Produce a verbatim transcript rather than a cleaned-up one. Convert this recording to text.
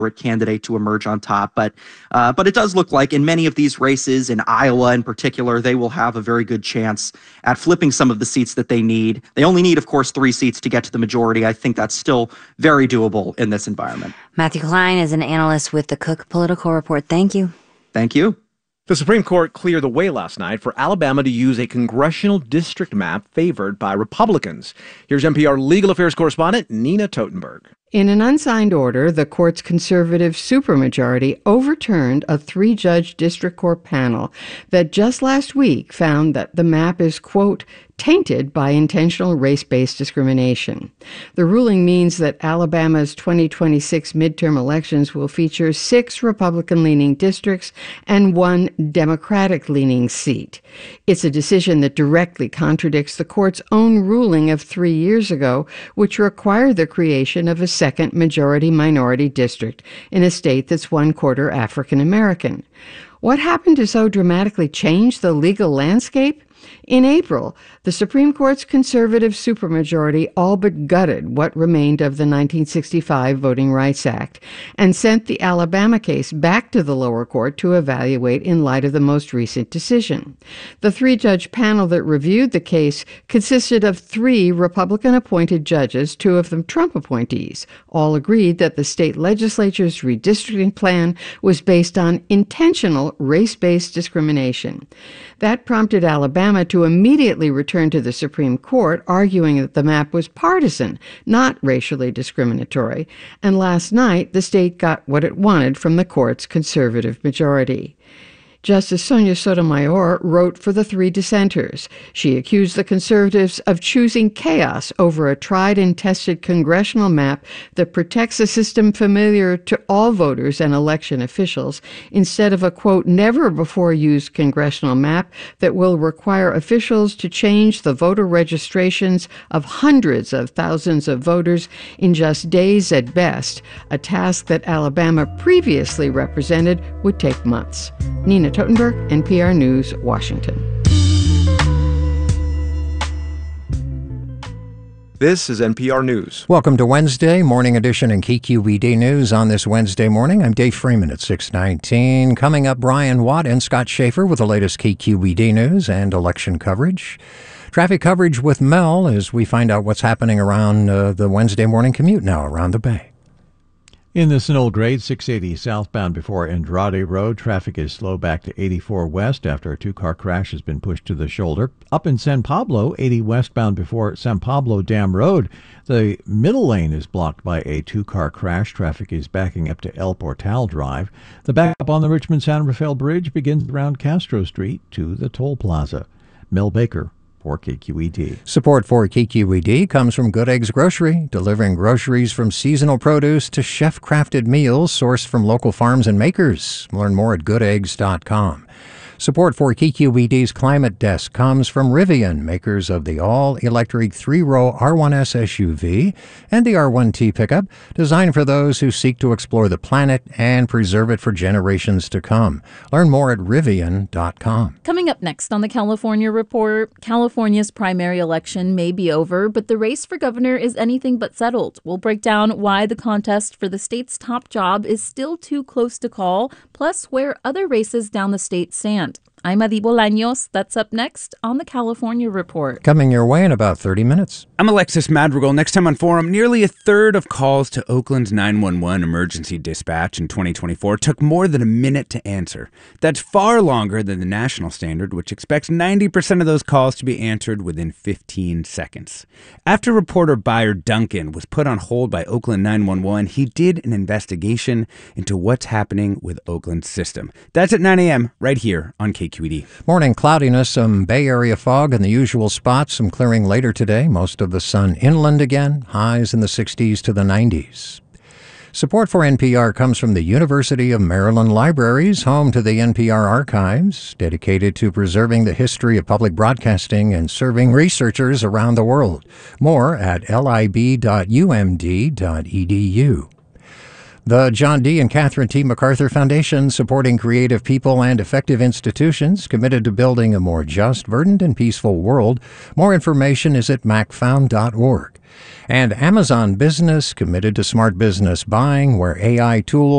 candidate to emerge on top. But uh, but it does look like in many of these races, in Iowa in particular, they will have a very good chance at flipping some of the seats that they need. They only need, of course, three seats to get to the majority. I think that's still very doable in this environment. Matthew Klein is an analyst with the Cook Political Report. Thank you. Thank you. The Supreme Court cleared the way last night for Alabama to use a congressional district map favored by Republicans. Here's N P R legal affairs correspondent Nina Totenberg. In an unsigned order, the court's conservative supermajority overturned a three-judge district court panel that just last week found that the map is, quote, tainted by intentional race-based discrimination. The ruling means that Alabama's twenty twenty-six midterm elections will feature six Republican-leaning districts and one Democratic-leaning seat. It's a decision that directly contradicts the court's own ruling of three years ago, which required the creation of a second majority-minority district in a state that's one-quarter African-American. What happened to so dramatically change the legal landscape? In April, the Supreme Court's conservative supermajority all but gutted what remained of the nineteen sixty-five Voting Rights Act and sent the Alabama case back to the lower court to evaluate in light of the most recent decision. The three-judge panel that reviewed the case consisted of three Republican-appointed judges, two of them Trump appointees. All agreed that the state legislature's redistricting plan was based on intentional race-based discrimination. That prompted Alabama to immediately return to the Supreme Court, arguing that the map was partisan, not racially discriminatory. And last night, the state got what it wanted from the court's conservative majority. Justice Sonia Sotomayor wrote for the three dissenters. She accused the conservatives of choosing chaos over a tried and tested congressional map that protects a system familiar to all voters and election officials, instead of a, quote, never-before-used congressional map that will require officials to change the voter registrations of hundreds of thousands of voters in just days at best, a task that Alabama previously represented would take months. Nina Totenberg, N P R News, Washington. This is N P R News. Welcome to Wednesday, Morning Edition and K Q E D News on this Wednesday morning. I'm Dave Freeman at six nineteen. Coming up, Brian Watt and Scott Schaefer with the latest K Q E D News and election coverage. Traffic coverage with Mel as we find out what's happening around uh, the Wednesday morning commute now around the Bay. In the Sinole grade, six eighty southbound before Andrade Road, traffic is slow back to eighty-four west after a two-car crash has been pushed to the shoulder. Up in San Pablo, eighty westbound before San Pablo Dam Road, the middle lane is blocked by a two-car crash. Traffic is backing up to El Portal Drive. The backup on the Richmond-San Rafael Bridge begins around Castro Street to the toll plaza. Mel Baker for K Q E D. Support for K Q E D comes from Good Eggs Grocery, delivering groceries from seasonal produce to chef-crafted meals sourced from local farms and makers. Learn more at good eggs dot com. Support for K Q E D's Climate Desk comes from Rivian, makers of the all-electric three-row R one S S U V and the R one T pickup, designed for those who seek to explore the planet and preserve it for generations to come. Learn more at rivian dot com. Coming up next on the California Report, California's primary election may be over, but the race for governor is anything but settled. We'll break down why the contest for the state's top job is still too close to call, plus where other races down the state stand. I'm Adi Bolaños. That's up next on the California Report. Coming your way in about thirty minutes. I'm Alexis Madrigal. Next time on Forum, nearly a third of calls to Oakland's nine one one emergency dispatch in twenty twenty-four took more than a minute to answer. That's far longer than the national standard, which expects ninety percent of those calls to be answered within fifteen seconds. After reporter Buyer Duncan was put on hold by Oakland nine one one, he did an investigation into what's happening with Oakland's system. That's at nine a.m. right here on K Q E D. Morning cloudiness, some Bay Area fog in the usual spots, some clearing later today. Most of the sun inland again, highs in the sixties to the nineties. Support for N P R comes from the University of Maryland Libraries, home to the N P R Archives, dedicated to preserving the history of public broadcasting and serving researchers around the world. More at lib dot u m d dot e d u. The John D. and Catherine T. MacArthur Foundation, supporting creative people and effective institutions committed to building a more just, verdant, and peaceful world. More information is at mac found dot org. And Amazon Business, committed to smart business buying, where A I tools